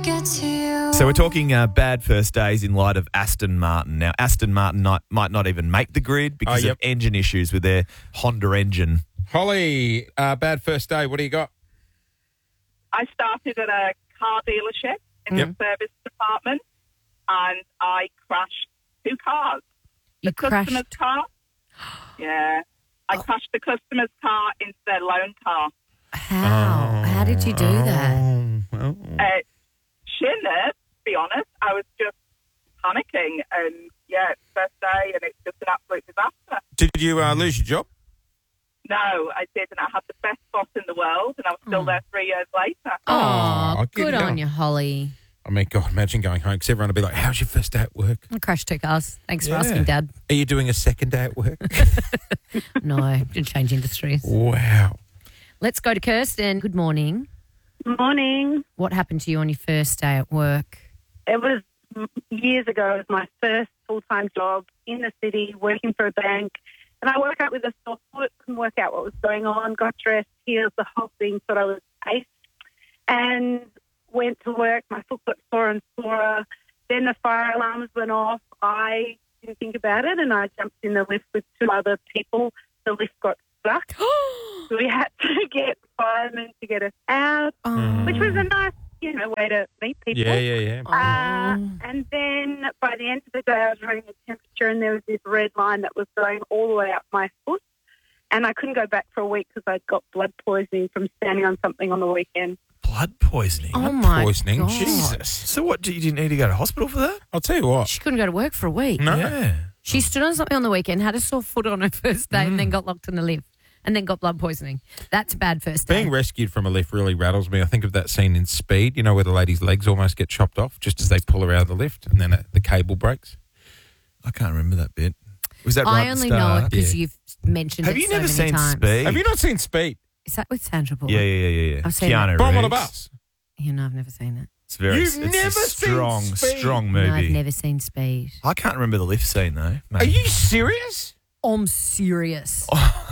So we're talking bad first days in light of Aston Martin. Now, Aston Martin might not even make the grid because of engine issues with their Honda engine. Holly, bad first day. What do you got? I started at a car dealership in the service department, and I crashed 2 cars. You customer's car. Yeah. I crashed the customer's car into their loan car. How? How did you do that? Shouldn't, to be honest. I was just panicking, and it's first day, and it's just an absolute disaster. Did you lose your job? No, I didn't. I had the best boss in the world, and I was still there 3 years later. Oh, good on you, Holly. I mean, God, imagine going home because everyone will be like, how's your first day at work? I crashed 2 cars. Thanks for asking, Dad. Are you doing a second day at work? No, didn't change industries. Wow. Let's go to Kirsten. Good morning. Morning. What happened to you on your first day at work? It was years ago. It was my first full-time job in the city, working for a bank. And I woke up with a sore foot, couldn't work out what was going on, got dressed, heels, the whole thing, thought I was ace. And went to work. My foot got sore and sore. Then the fire alarms went off. I didn't think about it, and I jumped in the lift with 2 other people. The lift got stuck. So we had to get firemen to get us out, which was a nice, way to meet people. Yeah. And then by the end of the day, I was running a temperature, and there was this red line that was going all the way up my foot. And I couldn't go back for a week because I'd got blood poisoning from standing on something on the weekend. Blood poisoning? Oh, my poisoning? God. Jesus. So what, you didn't need to go to hospital for that? I'll tell you what. She couldn't go to work for a week. No. Yeah. She stood on something on the weekend, had a sore foot on her first day, and then got locked in the lift, and then got blood poisoning. That's a bad first day. Being rescued from a lift really rattles me. I think of that scene in Speed, where the lady's legs almost get chopped off just as they pull her out of the lift, and then the cable breaks. I can't remember that bit. Was that right I at the only know start? it because you've mentioned Have it you so never many seen times. Speed? Have you not seen Speed? Is that with Sandra Bullock? Yeah. I've seen Keanu it. Bomb on a Reeves. bus. No, I've never seen it. It's very. You've it's never a strong, seen Speed? strong movie. No, I've never seen Speed. I can't remember the lift scene though. Mate. Are you serious? I'm serious.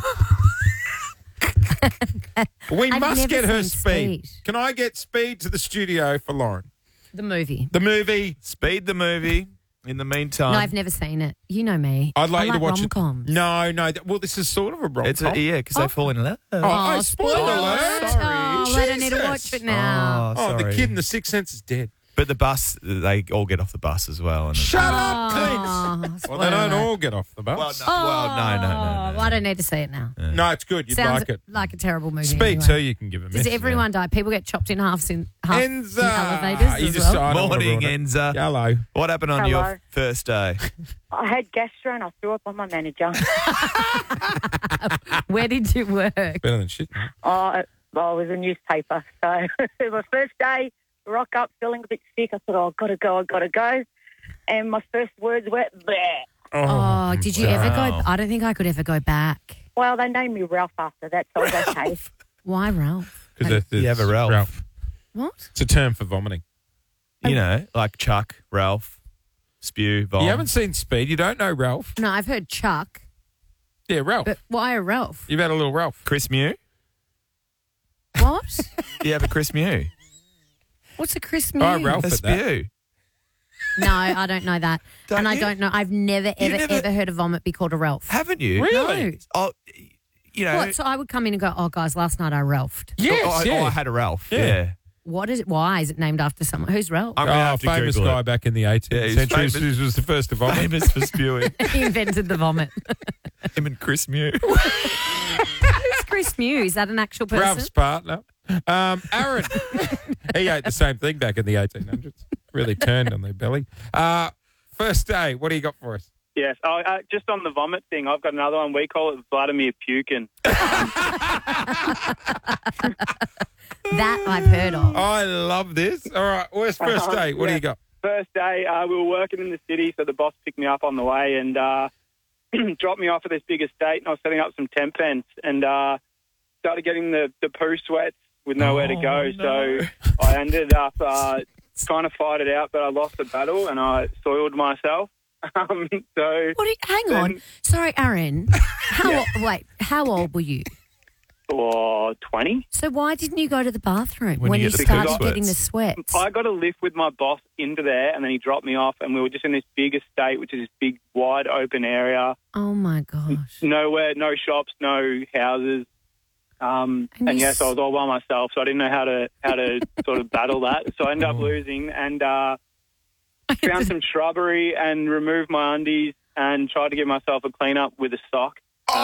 We I've must never get her seen Speed. Speed. Can I get Speed to the studio for Lauren? The movie. The movie. Speed the movie. In the meantime, No, I've never seen it. You know me. I'd like I you to watch rom-coms. it. No. Well, this is sort of a rom-com. because they fall in love. Oh, spoiler alert. Sorry. Oh, I don't need to Jesus. watch it now. Oh, the sorry. kid in The Sixth Sense is dead. But the bus, they all get off the bus as well. And Shut up, Clint. Oh, Well, they don't all get off the bus. no. Oh, I don't need to see it now. No, it's good. You'd Sounds like it. like a terrible movie. Speed anyway. 2, you can give a miss. Does everyone die? People get chopped in half in elevators You as just- well? I don't wanna Morning, ruin it. Enza. Hello. What happened on your first day? I had gastro and I threw up on my manager. Where did you work? Better than shit, man. I was a newspaper. So my first day, rock up, feeling a bit sick. I thought, I've got to go. And my first words were, bleh. Oh, did you ever go? Wow. I don't think I could ever go back. Well, they named me Ralph after that, so I was okay. Why, Ralph? Because You have a Ralph. What? It's a term for vomiting. Like Chuck, Ralph, Spew, Vom. You haven't seen Speed. You don't know Ralph. No, I've heard Chuck, Yeah, Ralph. but why a Ralph? You've had a little Ralph. Chris Mew? What? You have a Chris Mew? What's a Chris Mew? Oh, Ralph. A at that. Spew? No, I don't know that. Don't and I you? don't know. I've never, ever heard a vomit be called a Ralph. Haven't you? Really? No. Oh, What? So I would come in and go, oh, guys, last night I Ralphed. Yes, I had a Ralph. Yeah. Yeah. What is it? Why is it named after someone? Who's Ralph? I'm gonna have to famous Google guy it. back in the 18th Yeah, he's century famous. who was the first to vomit. Famous for spewing. He invented the vomit. Him and Chris Mew. Who's Chris Mew? Is that an actual person? Ralph's partner. Aaron. He ate the same thing back in the 1800s. Really turned on their belly. First day, what do you got for us? Yes. Just on the vomit thing, I've got another one. We call it Vladimir puking. That I've heard of. I love this. All right, where's first day? What do you got? First day, we were working in the city, so the boss picked me up on the way and dropped me off at this big estate, and I was setting up some temp vents and started getting the poo sweats with nowhere to go. No. So I ended up trying to fight it out, but I lost the battle and I soiled myself. Hang on. Sorry, Aaron. How old were you? or 20. So why didn't you go to the bathroom When when you you get the started sweats? getting the sweats? I got a lift with my boss into there, and then he dropped me off, and we were just in this big estate, which is this big, wide open area. Oh, my gosh. Nowhere, no shops, no houses. And yes, I was all by myself, so I didn't know how to sort of battle that. So I ended up losing and found some shrubbery and removed my undies and tried to give myself a clean up with a sock.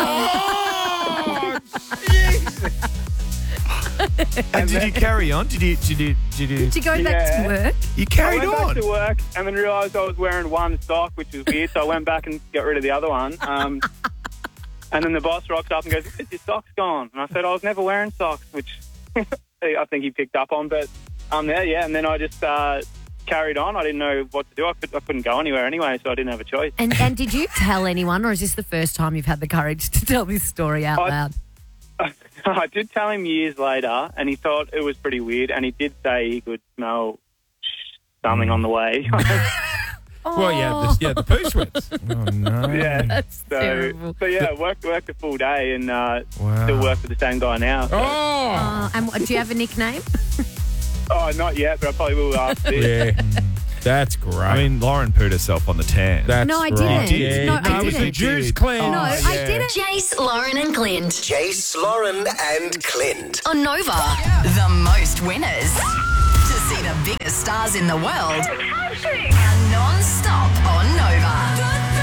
Oh, Jesus. And did you carry on? Did you Did you go back to work? You carried I went on? back to work and then realised I was wearing one sock, which was weird, so I went back and got rid of the other one. And then the boss rocks up and goes, "Where's your socks gone?" And I said, "I was never wearing socks," which I think he picked up on. But I'm there, yeah. And then I just carried on. I didn't know what to do. I couldn't go anywhere anyway, so I didn't have a choice. And did you tell anyone, or is this the first time you've had the courage to tell this story out loud? I did tell him years later, and he thought it was pretty weird, and he did say he could smell something on the way. Well, yeah, the poo sweats. Oh, no. Yeah, That's terrible. So yeah, worked a full day, and Wow. still work with the same guy now. So. Oh, And do you have a nickname? Oh, not yet, but I probably will after this. yeah. That's great. I mean, Lauren pooed herself on the tan. That's No, I right. didn't. Yeah, No, I that was the didn't. juice cleanse. No, I didn't. Jace, Lauren and Clint. Jace, Lauren and Clint. On Nova, the most winners. To see the biggest stars in the world. And non-stop on Nova.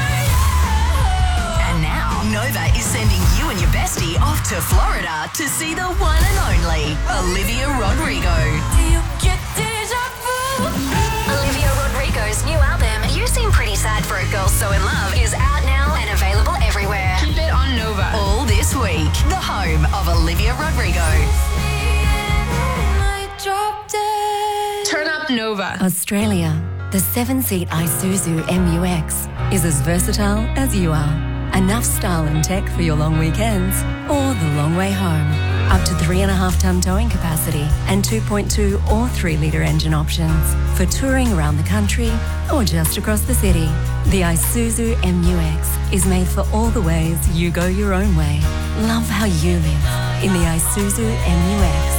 And now, Nova is sending you and your bestie off to Florida to see the one and only Olivia Rodrigo. Olivia Rodrigo's new album, You Seem Pretty Sad for a Girl So In Love, is out now and available everywhere. Keep it on Nova. All this week, the home of Olivia Rodrigo. Turn up Nova. Australia, the 7-seat Isuzu MU-X is as versatile as you are. Enough style and tech for your long weekends or the long way home. Up to 3.5-ton towing capacity and 2.2 or 3-litre engine options for touring around the country or just across the city. The Isuzu MU-X is made for all the ways you go your own way. Love how you live in the Isuzu MU-X.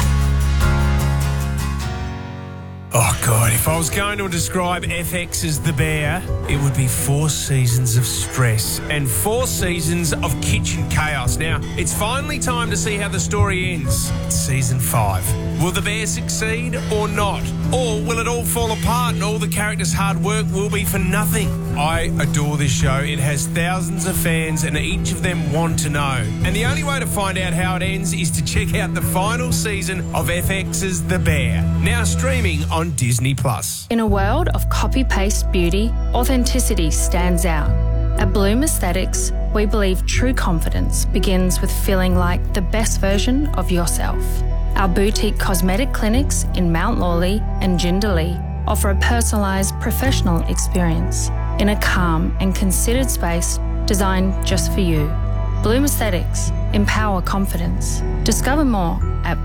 Oh, God, if I was going to describe FX as the bear, it would be 4 seasons of stress and 4 seasons of kitchen chaos. Now, it's finally time to see how the story ends. It's season 5. Will the bear succeed or not? Or will it all fall apart and all the characters' hard work will be for nothing? I adore this show. It has thousands of fans and each of them want to know. And the only way to find out how it ends is to check out the final season of FX's The Bear, now streaming on Disney+. In a world of copy-paste beauty, authenticity stands out. At Bloom Aesthetics, we believe true confidence begins with feeling like the best version of yourself. Our boutique cosmetic clinics in Mount Lawley and Jindalee offer a personalised professional experience in a calm and considered space designed just for you. Bloom Aesthetics. Empower confidence. Discover more at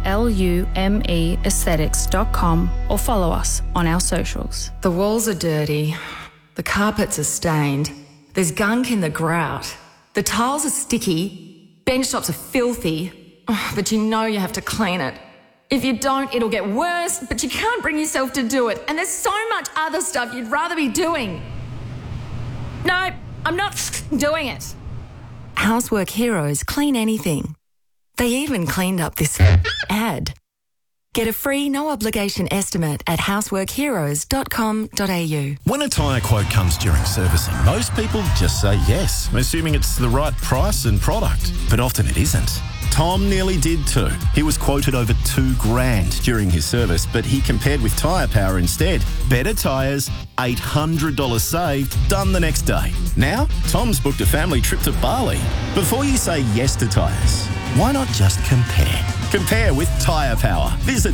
BLUMEaesthetics.com or follow us on our socials. The walls are dirty. The carpets are stained. There's gunk in the grout. The tiles are sticky. Bench tops are filthy. Oh, but you know you have to clean it. If you don't, it'll get worse, but you can't bring yourself to do it. And there's so much other stuff you'd rather be doing. No, I'm not doing it. Housework Heroes clean anything. They even cleaned up this ad. Get a free, no-obligation estimate at houseworkheroes.com.au. When a tyre quote comes during servicing, most people just say yes, assuming it's the right price and product. But often it isn't. Tom nearly did too. He was quoted over $2,000 during his service, but he compared with Tyre Power instead. Better tyres, $800 saved, done the next day. Now, Tom's booked a family trip to Bali. Before you say yes to tyres, why not just compare? Compare with Tyre Power. Visit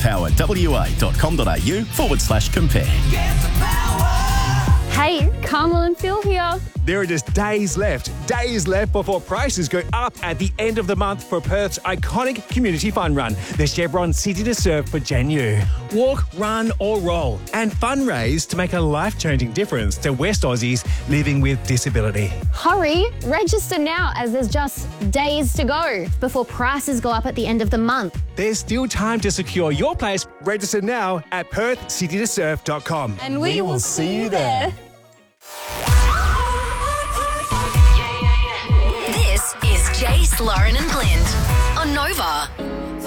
tyrepowerwa.com.au/compare. Hey, Carmel and Phil here. There are just days left days left before prices go up at the end of the month for Perth's iconic community fun run, the Chevron City to Surf for January. Walk, run or roll and fundraise to make a life-changing difference to West Aussies living with disability. Hurry, register now as there's just days to go before prices go up at the end of the month. There's still time to secure your place. Register now at perthcitytosurf.com. And we will see you there. This is Jace, Lauren and Clint on Nova.